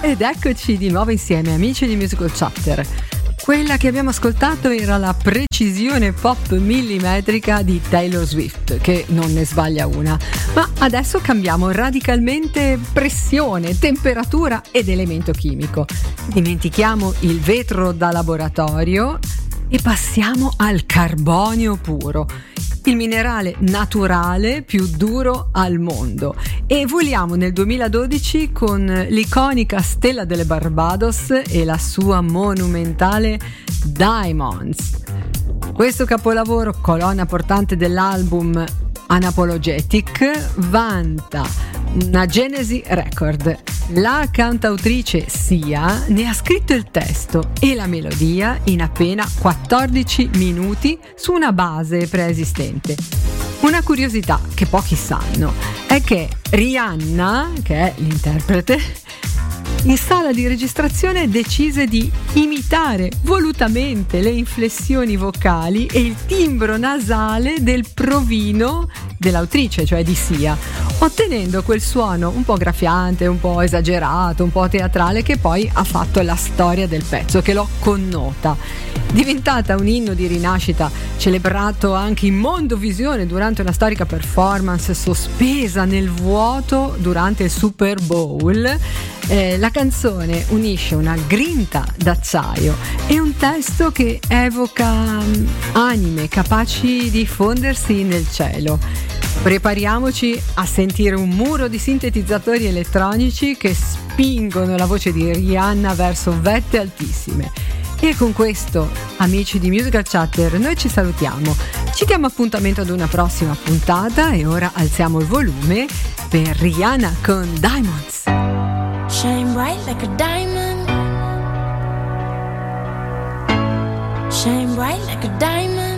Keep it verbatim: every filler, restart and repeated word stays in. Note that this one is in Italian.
Ed eccoci di nuovo insieme, amici di Musical Chatter. Quella che abbiamo ascoltato era la precisione pop millimetrica di Taylor Swift, che non ne sbaglia una. Ma adesso cambiamo radicalmente pressione, temperatura ed elemento chimico. Dimentichiamo il vetro da laboratorio e passiamo al carbonio puro, il minerale naturale più duro al mondo, e voliamo nel duemiladodici con l'iconica Stella delle Barbados e la sua monumentale Diamonds. Questo capolavoro, colonna portante dell'album Unapologetic, vanta una Genesi Record. La cantautrice Sia ne ha scritto il testo e la melodia in appena quattordici minuti su una base preesistente. Una curiosità che pochi sanno è che Rihanna, che è l'interprete, in sala di registrazione decise di imitare volutamente le inflessioni vocali e il timbro nasale del provino dell'autrice, cioè di Sia, ottenendo quel suono un po' graffiante, un po' esagerato, un po' teatrale che poi ha fatto la storia del pezzo, che lo connota. Diventata un inno di rinascita, celebrato anche in Mondovisione durante una storica performance sospesa nel vuoto durante il Super Bowl, eh, la canzone unisce una grinta d'acciaio e un testo che evoca um, anime capaci di fondersi nel cielo. Prepariamoci a sentire un muro di sintetizzatori elettronici che spingono la voce di Rihanna verso vette altissime. E con questo, amici di Musical Chatter, noi ci salutiamo. Ci diamo appuntamento ad una prossima puntata e ora alziamo il volume per Rihanna con Diamonds. Shine bright like a diamond. Shine bright like a diamond.